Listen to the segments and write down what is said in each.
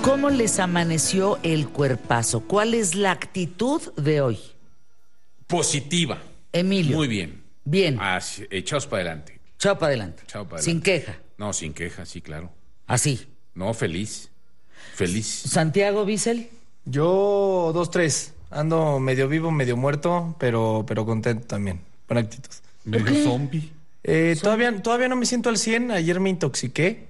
¿Cómo les amaneció el cuerpazo? ¿Cuál es la actitud de hoy? Positiva. Emilio. Muy bien. Bien. Echaos para adelante. Chao para adelante. Chao para Sin adelante. queja. No, sin queja, sí, claro. Así. No, feliz. Feliz. Santiago Bissell. Yo 2-3. Ando medio vivo, medio muerto, pero contento también. Con actitud. Medio zombie. Todavía no me siento al 100. Ayer me intoxiqué.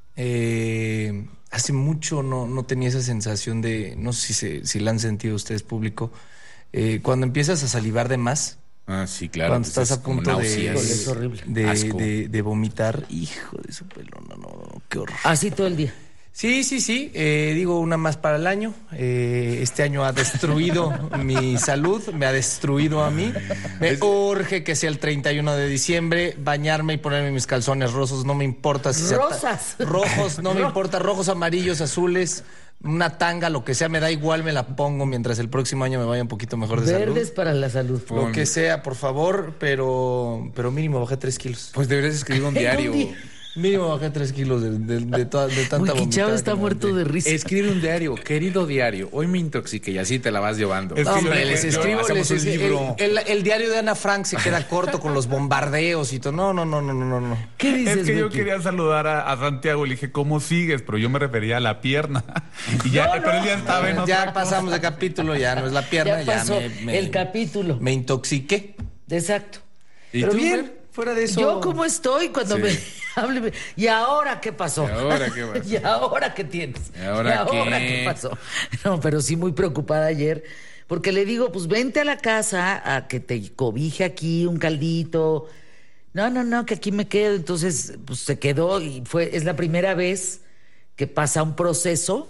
Hace mucho no tenía esa sensación de... No sé si la han sentido ustedes, público. Cuando empiezas a salivar de más. Ah, sí, claro. Cuando pues estás a punto Es horrible. Asco. de vomitar. Hijo de su pelo. No, qué horror. Así todo el día. Sí. Digo una más para el año. Este año ha destruido mi salud, me ha destruido a mí. Me urge que sea el 31 de diciembre, bañarme y ponerme mis calzones rosas. No me importa si sea Rosas. rojos, no me importa, rojos, amarillos, azules, una tanga, lo que sea, me da igual, me la pongo mientras el próximo año me vaya un poquito mejor de Verdes salud. para la salud. Lo que sea, por favor, pero mínimo bajé 3 kilos. Pues deberías escribir un diario. Mínimo bajé 3 kilos de tanta Uy, vomitada. Chava está que me muerto aventé. de risa. Escribe un diario, querido diario. Hoy me intoxiqué y así te la vas llevando. Es que Hombre, yo- les yo- escribo, hacemos un libro. el diario de Ana Frank se queda corto con los bombardeos y todo. No. ¿Qué dices, Es que yo Becky? quería saludar a Santiago, le dije, ¿cómo sigues? Pero yo me refería a la pierna. Y ya, pero él ya estaba en otra Ya cosa. pasamos de capítulo, ya no es la pierna, Ya pasó me el capítulo. me intoxiqué. Exacto. ¿Y Pero tú, bien, Fer? fuera de eso. Yo cómo estoy cuando Sí. me hable. ¿Y ahora qué pasó? ¿Y ahora qué pasó? ¿Y ahora qué tienes? ¿Y ahora qué? qué pasó? No, pero sí muy preocupada ayer. Porque le digo, pues vente a la casa a que te cobije aquí un caldito. No, que aquí me quedo. Entonces, pues se quedó y es la primera vez que pasa un proceso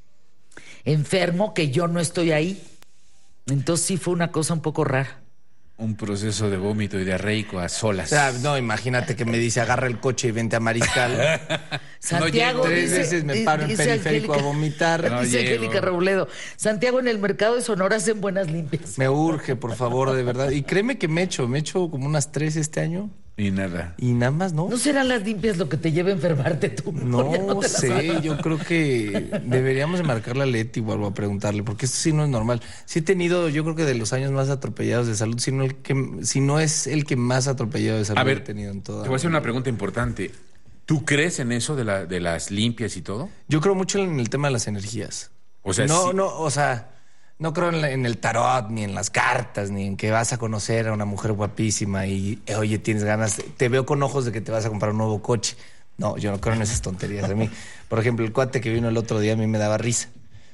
enfermo que yo no estoy ahí. Entonces sí fue una cosa un poco rara. Un proceso de vómito y diarreico a O solas. sea, no, imagínate que me dice agarra el coche y vente a Mariscal. Santiago llego. Tres dice- veces me paro en dice periférico Angélica- a vomitar. No dice llego. Angélica Robledo. Santiago, en el mercado de Sonora hacen buenas limpias. Me urge, por favor, de verdad. Y créeme que me echo como unas 3 este año. Y nada. Y nada más, ¿no? ¿No serán las limpias lo que te lleva a enfermarte tú? No Ya te las sé, sabes. yo creo que deberíamos de marcarle a Leti o algo a preguntarle, porque esto sí no es normal. Sí he tenido, yo creo que de los años más atropellados de salud, si no es el que más atropellado de salud A ver, he tenido en toda. te voy a hacer una pregunta importante. ¿Tú crees en eso de las limpias y todo? Yo creo mucho en el tema de las energías. O sea, no, sí. no creo en el tarot, ni en las cartas, ni en que vas a conocer a una mujer guapísima y, oye, tienes ganas, te veo con ojos de que te vas a comprar un nuevo coche. No, yo no creo en esas tonterías. A mí, por ejemplo, el cuate que vino el otro día a mí me daba risa.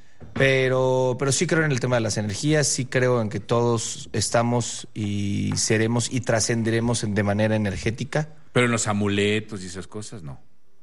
Pero sí creo en el tema de las energías, sí creo en que todos estamos y seremos y trascenderemos de manera energética. Pero en los amuletos y esas cosas, no.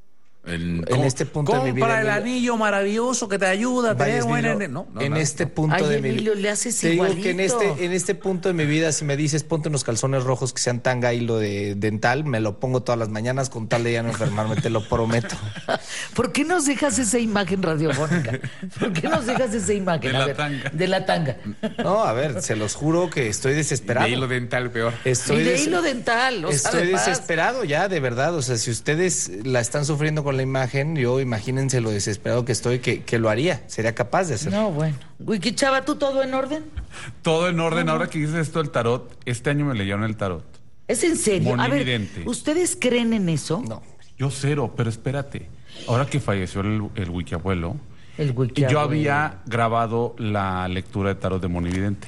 En este punto de mi vida, Compra el Emilio. anillo maravilloso que te ayuda a Vaya, tener buena Emilio, no, en nada, este no. punto Ay, de mi Emilio, vida. le haces Te digo que igualito. en este punto de mi vida, si me dices ponte unos calzones rojos que sean tanga hilo de dental, me lo pongo todas las mañanas con tal de ya no enfermarme, te lo prometo. ¿Por qué nos dejas esa imagen radiofónica? ¿Por qué nos dejas esa imagen? De A la ver, tanga. de la tanga. No, a ver, se los juro que estoy desesperado. De hilo dental peor. Estoy Y de des- hilo dental. O sea, Estoy además. desesperado ya, de verdad. O sea, si ustedes la están sufriendo con la imagen, yo imagínense lo desesperado que estoy, que lo haría. Sería capaz de hacerlo. No, bueno. Wiki Chava, ¿tú todo en orden? Todo en orden. Ahora que dices esto del tarot, este año me leyeron el tarot. ¿Es en serio? A ver, Monividente. ¿ustedes creen en eso? No. Yo cero, pero espérate. Ahora que falleció el wikiabuelo, El Wiki yo abuelo. había grabado la lectura de tarot de Monividente.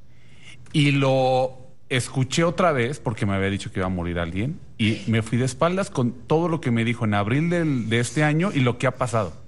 Y lo escuché otra vez porque me había dicho que iba a morir alguien. Y me fui de espaldas con todo lo que me dijo en abril de este año y lo que ha pasado.